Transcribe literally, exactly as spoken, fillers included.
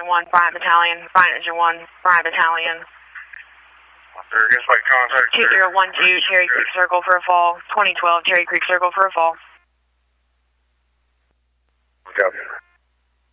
Engine one, Bryant Battalion, Bryant Engine one, Bryant Battalion. There is my contact. two zero one two, Cherry Creek Circle for a fall. twenty twelve, Cherry Creek Circle for a fall.